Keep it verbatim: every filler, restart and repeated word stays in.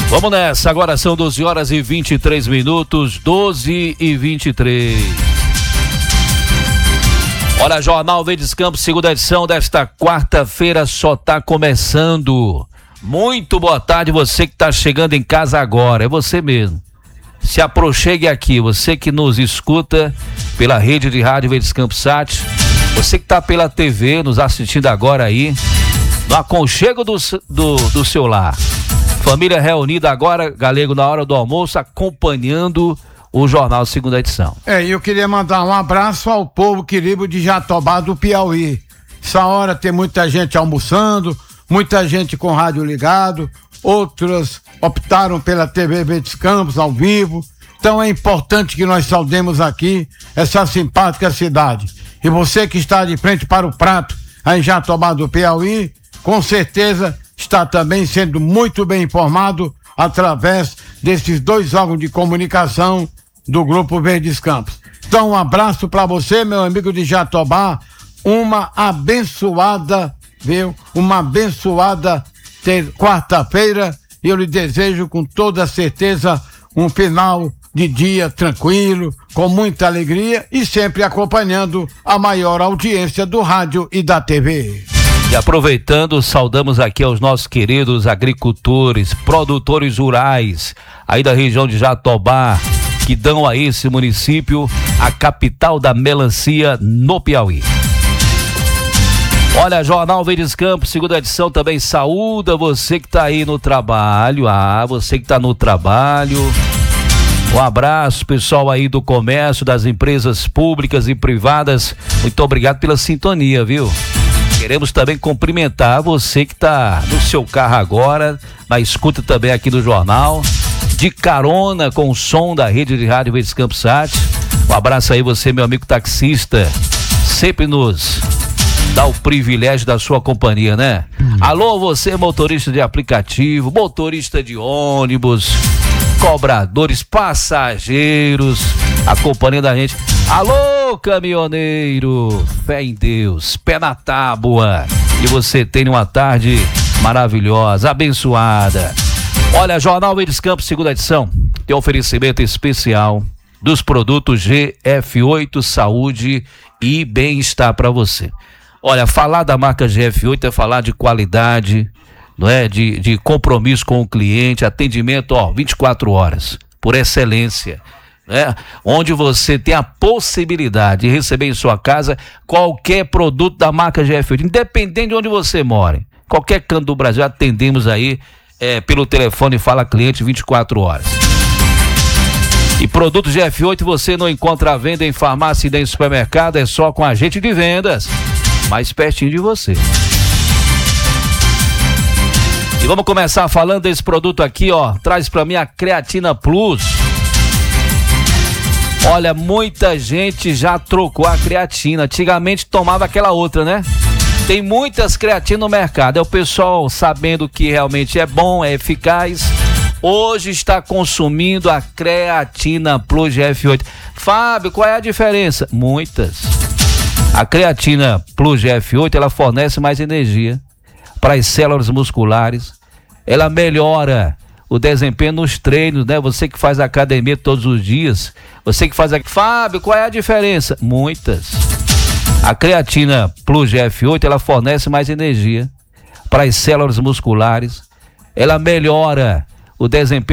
Vamos nessa, agora são doze horas e vinte e três minutos, doze e vinte e três. Olha, Jornal Verdes Campos, segunda edição desta quarta-feira só está começando. Muito boa tarde, você que está chegando em casa agora, é você mesmo. Se aproxime aqui, você que nos escuta pela rede de rádio Verdes Campos Sat, você que está pela T V nos assistindo agora aí, no aconchego do, do, do seu lar. Família reunida agora, Galego, na hora do almoço, acompanhando o Jornal Segunda Edição. É, e eu queria mandar um abraço ao povo querido de Jatobá do Piauí. Essa hora tem muita gente almoçando, muita gente com rádio ligado, outras optaram pela T V Verdes Campos ao vivo. Então é importante que nós saudemos aqui essa simpática cidade. E você que está de frente para o prato aí em Jatobá do Piauí, com certeza está também sendo muito bem informado através desses dois órgãos de comunicação do Grupo Verdes Campos. Então um abraço para você, meu amigo de Jatobá, uma abençoada, viu? Uma abençoada ter quarta-feira, e eu lhe desejo com toda certeza um final de dia tranquilo, com muita alegria e sempre acompanhando a maior audiência do rádio e da T V. E aproveitando, saudamos aqui aos nossos queridos agricultores, produtores rurais, aí da região de Jatobá, que dão a esse município a capital da melancia no Piauí. Olha, Jornal Verdes Campos, segunda edição também saúda você que está aí no trabalho, ah, você que está no trabalho. Um abraço, pessoal aí do comércio, das empresas públicas e privadas, muito obrigado pela sintonia, viu? Queremos também cumprimentar você que está no seu carro agora, na escuta também aqui do jornal, de carona com o som da rede de rádio Verdes Campos Sat. Um abraço aí você, meu amigo taxista, sempre nos dá o privilégio da sua companhia, né? Hum. Alô, você motorista de aplicativo, motorista de ônibus, cobradores, passageiros, acompanhando a gente. Alô, caminhoneiro, fé em Deus, pé na tábua, e você tenha uma tarde maravilhosa, abençoada. Olha, Jornal Verdes Campos, segunda edição, tem um oferecimento especial dos produtos G F oito, saúde e bem-estar para você. Olha, falar da marca G F oito é falar de qualidade, não é? De, de compromisso com o cliente, atendimento, ó, vinte e quatro horas, por excelência. É, onde você tem a possibilidade de receber em sua casa qualquer produto da marca G F oito, independente de onde você mora, qualquer canto do Brasil, atendemos aí é, pelo telefone Fala Cliente vinte e quatro horas. E produto G F oito você não encontra à venda em farmácia e nem em supermercado, é só com agente de vendas mais pertinho de você. E vamos começar falando desse produto aqui, ó, traz pra mim a Creatina Plus. Olha, muita gente já trocou a creatina. Antigamente tomava aquela outra, né? Tem muitas creatinas no mercado. É o pessoal sabendo que realmente é bom, é eficaz. Hoje está consumindo a Creatina Plus G F oito. Fábio, qual é a diferença? Muitas. A Creatina Plus G F oito, ela fornece mais energia para as células musculares. Ela melhora o desempenho nos treinos, né? Você que faz academia todos os dias, você que faz... A... Fábio, qual é a diferença? Muitas. A Creatina Plus G F oito, ela fornece mais energia para as células musculares. Ela melhora o desempenho